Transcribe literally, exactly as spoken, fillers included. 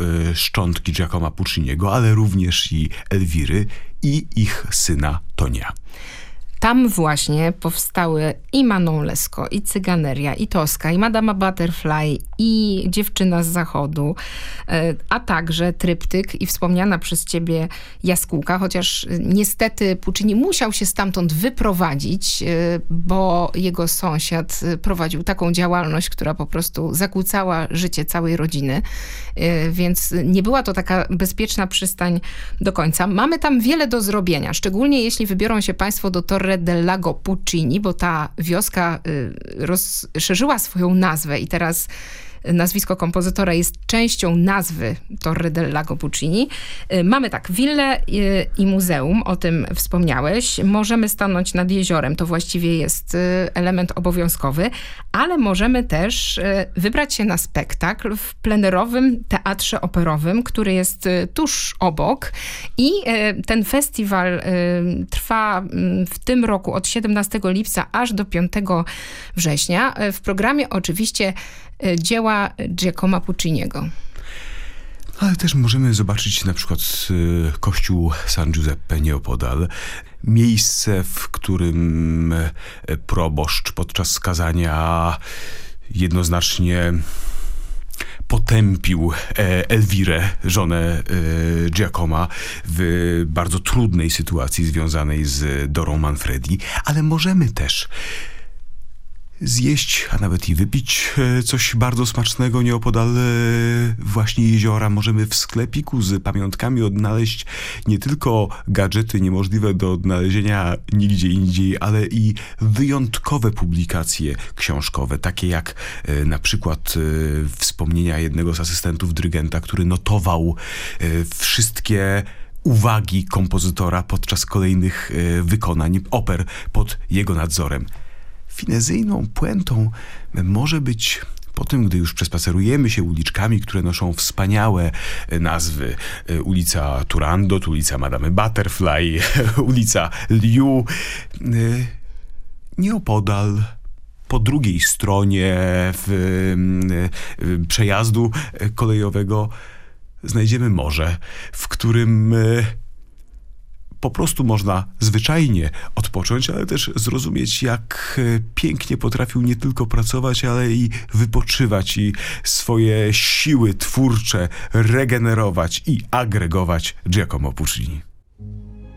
y, szczątki Giacomo Pucciniego, ale również i Elwiry i ich syna Tonia. Tam właśnie powstały i Manon Lescaut, i Cyganeria, i Toska, i Madama Butterfly, i Dziewczyna z Zachodu, a także tryptyk i wspomniana przez ciebie Jaskółka, chociaż niestety Puccini musiał się stamtąd wyprowadzić, bo jego sąsiad prowadził taką działalność, która po prostu zakłócała życie całej rodziny, więc nie była to taka bezpieczna przystań do końca. Mamy tam wiele do zrobienia, szczególnie jeśli wybiorą się państwo do Torre del Lago Puccini, bo ta wioska rozszerzyła swoją nazwę i teraz nazwisko kompozytora jest częścią nazwy Torre del Lago Puccini. Mamy tak, willę i muzeum, o tym wspomniałeś. Możemy stanąć nad jeziorem, to właściwie jest element obowiązkowy, ale możemy też wybrać się na spektakl w plenerowym teatrze operowym, który jest tuż obok i ten festiwal trwa w tym roku od siedemnastego lipca aż do piątego września. W programie oczywiście dzieła Giacomo Pucciniego. Ale też możemy zobaczyć na przykład kościół San Giuseppe nieopodal. Miejsce, w którym proboszcz podczas skazania jednoznacznie potępił Elwirę, żonę Giacoma, w bardzo trudnej sytuacji związanej z Dorą Manfredi. Ale możemy też zjeść, a nawet i wypić coś bardzo smacznego nieopodal właśnie jeziora. Możemy w sklepiku z pamiątkami odnaleźć nie tylko gadżety niemożliwe do odnalezienia nigdzie indziej, ale i wyjątkowe publikacje książkowe, takie jak na przykład wspomnienia jednego z asystentów dyrygenta, który notował wszystkie uwagi kompozytora podczas kolejnych wykonań oper pod jego nadzorem. Finezyjną puentą może być po tym, gdy już przespacerujemy się uliczkami, które noszą wspaniałe nazwy. Ulica Turandot, ulica Madamy Butterfly, ulica Liu. Nieopodal, po drugiej stronie w przejazdu kolejowego znajdziemy morze, w którym po prostu można zwyczajnie odpocząć, ale też zrozumieć, jak pięknie potrafił nie tylko pracować, ale i wypoczywać i swoje siły twórcze regenerować i agregować Giacomo Puccini.